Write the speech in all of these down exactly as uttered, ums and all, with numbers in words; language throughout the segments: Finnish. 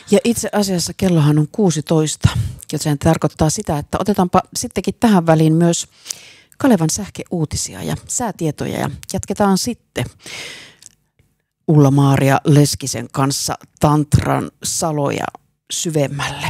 Ja itse asiassa kellohan on kuusitoista, joten tarkoittaa sitä, että otetaanpa sittenkin tähän väliin myös Kalevan sähkeuutisia ja säätietoja ja jatketaan sitten Ulla-Maaria Leskisen kanssa tantran saloja syvemmälle.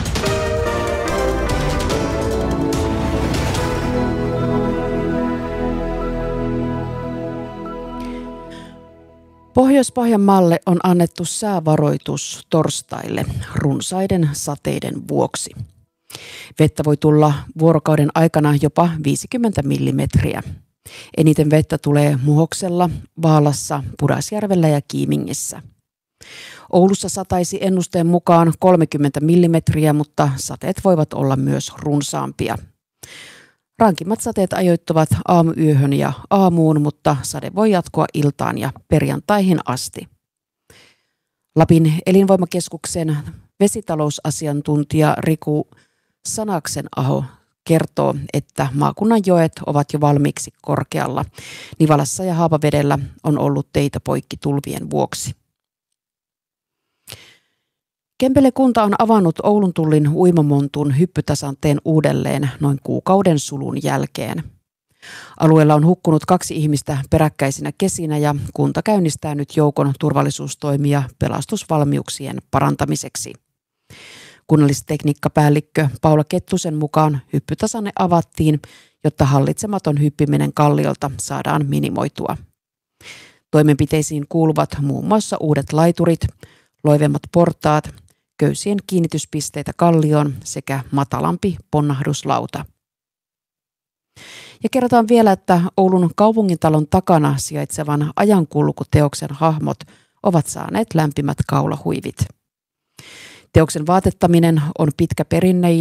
Pohjois-Pohjanmaalle on annettu säävaroitus torstaille runsaiden sateiden vuoksi. Vettä voi tulla vuorokauden aikana jopa viisikymmentä millimetriä. Eniten vettä tulee Muhoksella, Vaalassa, Pudasjärvellä ja Kiimingissä. Oulussa sataisi ennusteen mukaan kolmekymmentä millimetriä, mutta sateet voivat olla myös runsaampia. Rankimmat sateet ajoittuvat aamuyöhön ja aamuun, mutta sade voi jatkua iltaan ja perjantaihin asti. Lapin elinvoimakeskuksen vesitalousasiantuntija Riku Sanaksenaho kertoo, että maakunnan joet ovat jo valmiiksi korkealla. Nivalassa ja Haapavedellä on ollut teitä poikki tulvien vuoksi. Kempele kunta on avannut Oulun tullin uimamontun hyppytasanteen uudelleen noin kuukauden sulun jälkeen. Alueella on hukkunut kaksi ihmistä peräkkäisinä kesinä ja kunta käynnistää nyt joukon turvallisuustoimia pelastusvalmiuksien parantamiseksi. Kunnallistekniikkapäällikkö Paula Kettusen mukaan hyppytasanne avattiin, jotta hallitsematon hyppiminen kalliolta saadaan minimoitua. Toimenpiteisiin kuuluvat muun muassa uudet laiturit, loivemmat portaat, köysien kiinnityspisteitä kallioon sekä matalampi ponnahduslauta. Ja kerrotaan vielä, että Oulun kaupungintalon takana sijaitsevan ajankulkuteoksen hahmot ovat saaneet lämpimät kaulahuivit. Teoksen vaatettaminen on pitkä perinne